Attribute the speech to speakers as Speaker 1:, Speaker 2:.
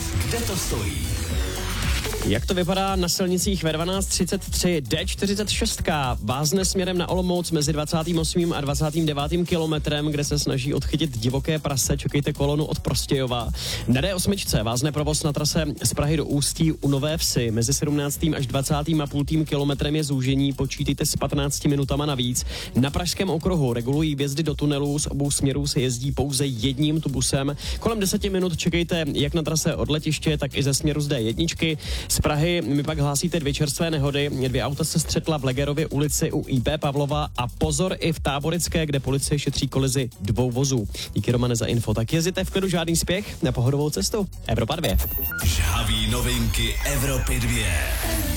Speaker 1: kde to stojí.
Speaker 2: Jak to vypadá na silnicích ve 12:33? D46 vázne směrem na Olomouc mezi 28. a 29. kilometrem, kde se snaží odchytit divoké prase. Čekejte kolonu od Prostějova. Na D8 vázne provoz na trase z Prahy do Ústí u Nové Vsi. Mezi 17. až 20,5 kilometrem je zúžení, počítejte s 15 minutama navíc. Na Pražském okruhu regulují vjezdy do tunelů, z obou směrů se jezdí pouze jedním tubusem. Kolem 10 minut čekejte jak na trase od letiště, tak i ze směru z D1. Z Prahy mi pak hlásíte 2 čerstvé nehody. 2 auta se střetla v Legerově ulici u IP Pavlova a pozor i v Táborické, kde policie šetří kolizi 2 vozů. Díky, Romane, za info. Tak jezděte v klidu, žádný spěch na pohodovou cestu. Evropa 2.
Speaker 1: Žhavý novinky Evropy 2.